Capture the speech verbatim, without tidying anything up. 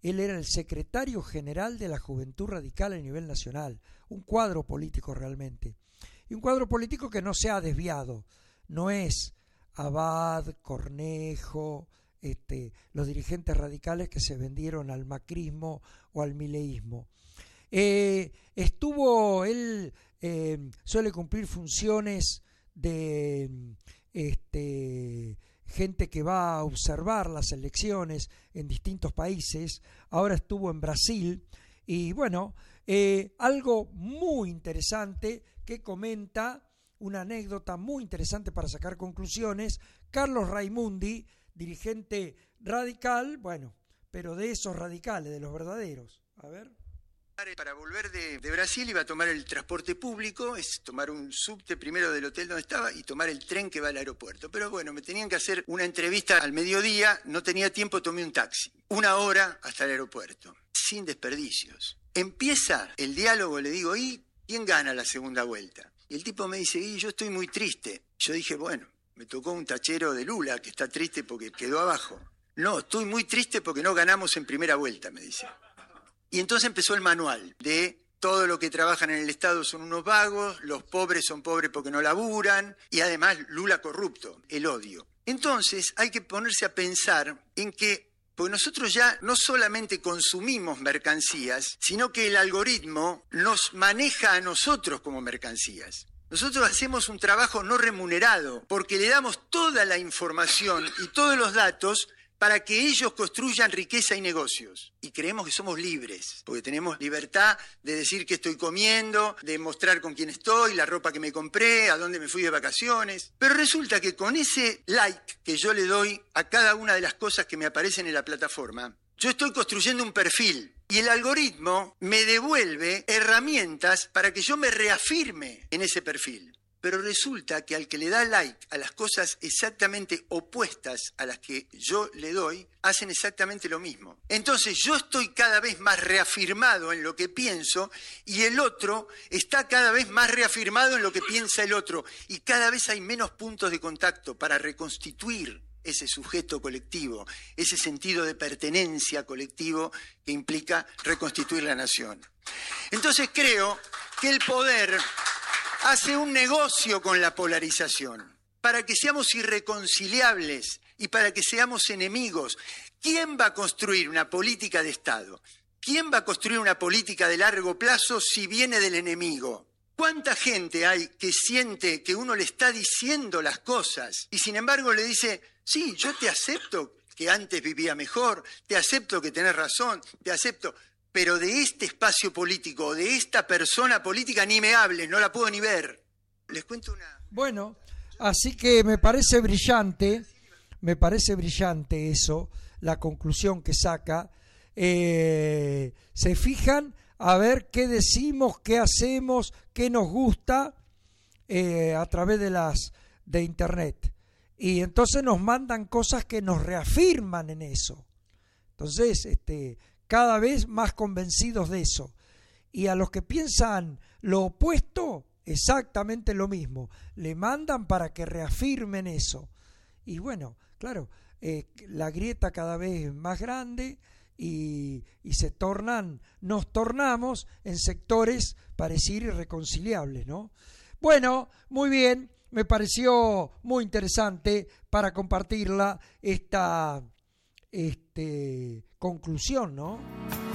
él era el secretario general de la Juventud Radical a nivel nacional, un cuadro político realmente, y un cuadro político que no se ha desviado, no es Abad, Cornejo, este, los dirigentes radicales que se vendieron al macrismo o al mileísmo. Eh, estuvo, él eh, suele cumplir funciones de este, gente que va a observar las elecciones en distintos países. Ahora estuvo en Brasil y bueno, eh, algo muy interesante que comenta, una anécdota muy interesante para sacar conclusiones, Carlos Raimundi, dirigente radical, bueno, pero de esos radicales, de los verdaderos. A ver. Para volver de, de Brasil iba a tomar el transporte público, es tomar un subte primero del hotel donde estaba y tomar el tren que va al aeropuerto. Pero bueno, me tenían que hacer una entrevista al mediodía, no tenía tiempo, tomé un taxi. Una hora hasta el aeropuerto, sin desperdicios. Empieza el diálogo, le digo, ¿y quién gana la segunda vuelta? Y el tipo me dice, y yo estoy muy triste. Yo dije, bueno, me tocó un tachero de Lula que está triste porque quedó abajo. No, estoy muy triste porque no ganamos en primera vuelta, me dice. Y entonces empezó el manual de todo lo que trabajan en el Estado son unos vagos, los pobres son pobres porque no laburan, y además Lula corrupto, el odio. Entonces hay que ponerse a pensar en que, porque nosotros ya no solamente consumimos mercancías, sino que el algoritmo nos maneja a nosotros como mercancías. Nosotros hacemos un trabajo no remunerado porque le damos toda la información y todos los datos para que ellos construyan riqueza y negocios. Y creemos que somos libres, porque tenemos libertad de decir qué estoy comiendo, de mostrar con quién estoy, la ropa que me compré, a dónde me fui de vacaciones. Pero resulta que con ese like que yo le doy a cada una de las cosas que me aparecen en la plataforma, yo estoy construyendo un perfil. Y el algoritmo me devuelve herramientas para que yo me reafirme en ese perfil. Pero resulta que al que le da like a las cosas exactamente opuestas a las que yo le doy, hacen exactamente lo mismo. Entonces yo estoy cada vez más reafirmado en lo que pienso y el otro está cada vez más reafirmado en lo que piensa el otro. Y cada vez hay menos puntos de contacto para reconstituir ese sujeto colectivo, ese sentido de pertenencia colectivo que implica reconstituir la nación. Entonces creo que el poder hace un negocio con la polarización, para que seamos irreconciliables y para que seamos enemigos. ¿Quién va a construir una política de Estado? ¿Quién va a construir una política de largo plazo si viene del enemigo? ¿Cuánta gente hay que siente que uno le está diciendo las cosas y sin embargo le dice, sí, yo te acepto que antes vivía mejor, te acepto que tenés razón, te acepto... pero de este espacio político, de esta persona política, ni me hables, no la puedo ni ver. Les cuento una... Bueno, así que me parece brillante, me parece brillante eso, la conclusión que saca. Eh, se fijan a ver qué decimos, qué hacemos, qué nos gusta eh, a través de las de internet. Y entonces nos mandan cosas que nos reafirman en eso. Entonces, este... cada vez más convencidos de eso. Y a los que piensan lo opuesto, exactamente lo mismo. Le mandan para que reafirmen eso. Y bueno, claro, eh, la grieta cada vez más grande y, y se tornan, nos tornamos en sectores parecidos irreconciliables, ¿no? Bueno, muy bien, me pareció muy interesante para compartirla esta... este conclusión, ¿no?